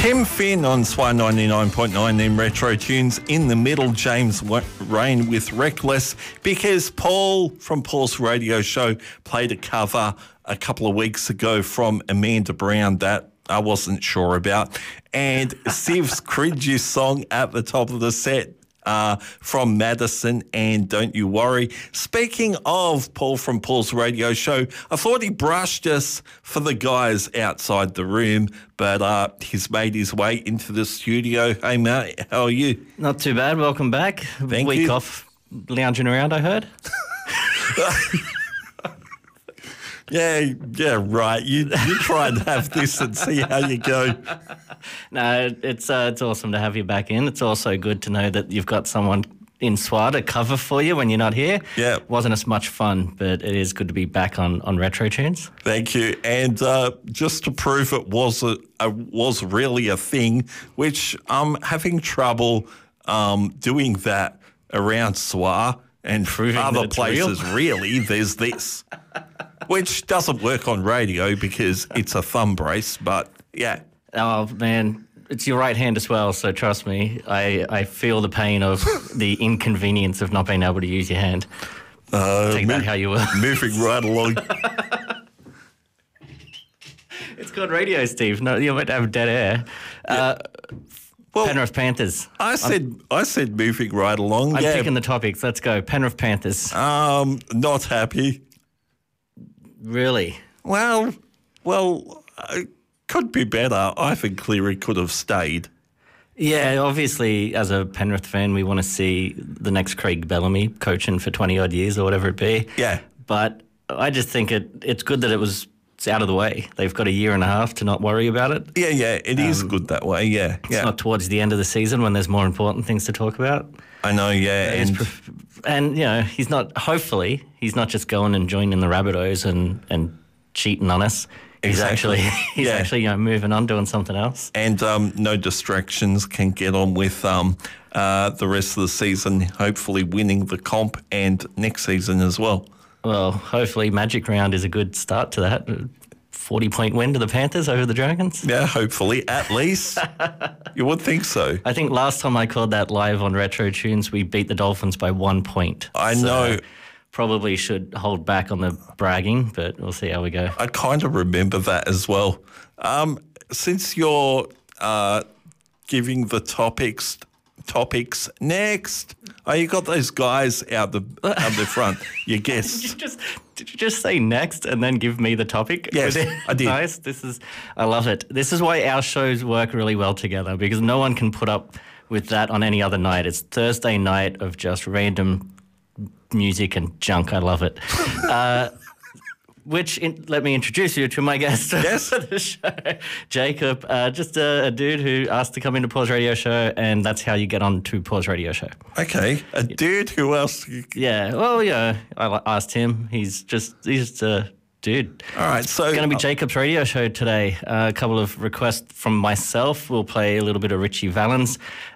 Tim Finn on Swan 99.9, then Retro Tunes. In the middle, James Rain with Reckless, because Paul from Paul's radio show played a cover a couple of weeks ago from Amanda Brown that I wasn't sure about. And Siv's cringy song at the top of the set from Madison and Don't You Worry. Speaking of Paul from Paul's radio show, I thought he brushed us for the guys outside the room, but he's made his way into the studio. Hey, mate, how are you? Not too bad. Welcome back. Thank Week you. off lounging around, I heard. Yeah, right. You try and have this and see how you go. No, it's awesome to have you back in. It's also good to know that you've got someone in SWA to cover for you when you're not here. Yeah. Wasn't as much fun, but it is good to be back on Retro Tunes. Thank you. And just to prove it was really a thing, which I'm having trouble doing that around SWA and Proving that other it's places. Really, there's this, which doesn't work on radio because it's a thumb brace. But yeah. Oh, man. It's your right hand as well, so trust me, I feel the pain of the inconvenience of not being able to use your hand. Take that how you will. Moving right along. It's called radio, Steve. No, you're meant to have dead air. Well, Penrith Panthers. I said moving right along. I'm picking the topics. Let's go. Penrith Panthers. Not happy. Really? Well, could be better. I think Cleary could have stayed. Yeah, obviously, as a Penrith fan, we want to see the next Craig Bellamy coaching for 20-odd years or whatever it be. Yeah. But I just think it's good that it's out of the way. They've got a year and a half to not worry about it. Yeah, it is good that way, yeah. It's not towards the end of the season when there's more important things to talk about. I know, yeah. And you know, he's not just going and joining the Rabbitohs and cheating on us. Exactly. He's actually moving on, doing something else. And no distractions, can get on with the rest of the season, hopefully winning the comp and next season as well. Well, hopefully Magic Round is a good start to that. 40-point win to the Panthers over the Dragons. Yeah, hopefully, at least. You would think so. I think last time I called that live on Retro Tunes, we beat the Dolphins by 1 point. I know. Probably should hold back on the bragging, but we'll see how we go. I kind of remember that as well. Since you're giving the topics next. Oh, you got those guys out the front. Your guests. Did you just say next and then give me the topic? Yes, I did. Nice. I love it. This is why our shows work really well together, because no one can put up with that on any other night. It's Thursday night of just random music and junk. I love it. Let me introduce you to my guest for the show, Jacob. Just a dude who asked to come into Paul's radio show, and that's how you get on to Paul's radio show. Okay, a dude who else? Yeah, well, yeah, I asked him. He's just a dude. All right, so it's going to be Jacob's radio show today. A couple of requests from myself. We'll play a little bit of Richie Valens,